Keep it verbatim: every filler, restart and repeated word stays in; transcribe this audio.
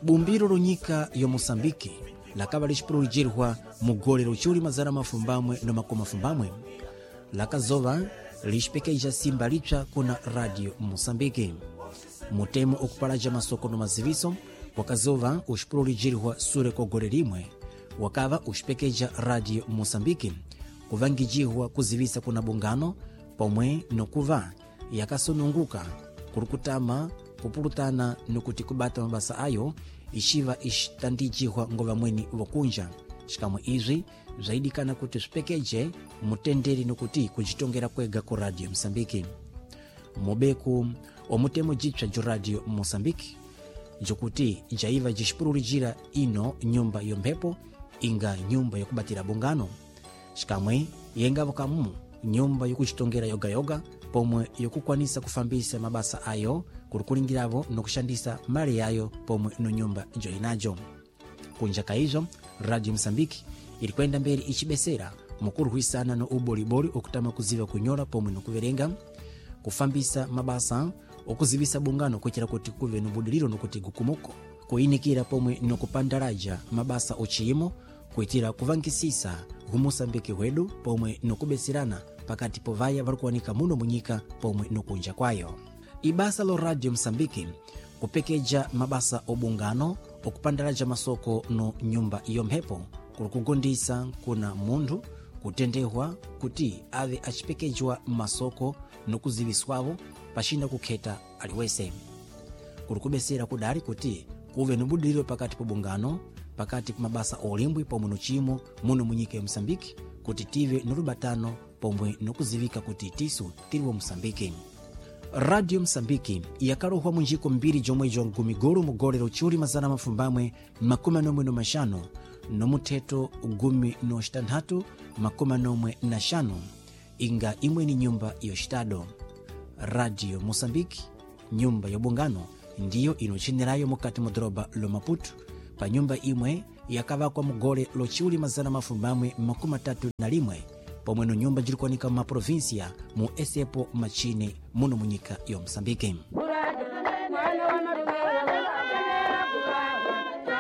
bumbiro runyika yo Mosambiki lakaba lishipulujirwa mugolero chuli mazana mafumbamwe no makoma fumbamwe lakazova lishpekeja simba licha kuna radio Mosambiki mutemo okupalaja masoko no maziviso wakazova ushipulujirwa sure kogorerimwe wakava ushpekeja radio Mosambiki kuvangijirwa kuzivisa kuna bungano pomwe nokuva yakasonunguka kurukutama kupulutana nukuti kubata mabasa ayo ishiva ishtandijihwa ngova mweni wakunja shikamwe izwi zaidi kana kuti spekeje mutenderi nukuti kujitongera kwega ku radio Mosambiki mobeku omutemo jitwa jo radio Mosambiki jokuti jaiva jishipululijira ino nyumba yombepo inga nyumba yokubatira bungano shikamwe yengavo kamu nyumba yokuchitongera yoga yoga pomwe yokukwanisa kufambisa mabasa ayo kurukulingiravo nokushandisa mali yayo pomwe no nyumba joinajo kunja kaizo radio Mosambiki ilikwenda mbele ichibesera mukuru huisana no uboliboli okutama kuziva kunyola pomwe no kuverenga kufambisa mabasa okuzivisa bungano kuchira kuti kuve no budiliro no kuti gukumuko kuinikira pomwe no kupandaraja mabasa ochimo kuitira kuvangisisa Mosambiki wedu pomwe no kubesirana pakati povaya varikuwanika muno munyika pomwe no kunja kwayo ibasa lo radio Mosambiki kupekeja mabasa obungano okupandaraja masoko no nyumba yomhepo kurukugondisa kuna mundu kutendehwa kuti ave achipekejwa masoko no kuziviswavo pashinda kukheta aliwese kurukubesera kudari kuti kuve no budiliro pakati pobungano pakati mabasa olimbwi pomwe no chimo muno munyika ya Mosambiki kuti tive no rubatano pomwe no kuzivika kuti tisu tiliwo Mosambiki radio Mosambiki yakarohwa munjiko mbiri jomwe jongumigoro mugolero chuli mazana mafumbamwe makumi nomwe no mashano no muteto gumi no shtanhatu makumi nomwe na shano inga imwe ni nyumba yoshitado radio Mosambiki nyumba yobungano ndiyo inochinirayo mukati modroba lo Maputo pa nyumba imwe yakavakwa mugole lo chuli mazana mafumbamwe makumi tatu na limwe pomwe no nyumba jilikwanika mu provinsia mu esepo machine muno munyika yo Mosambiki.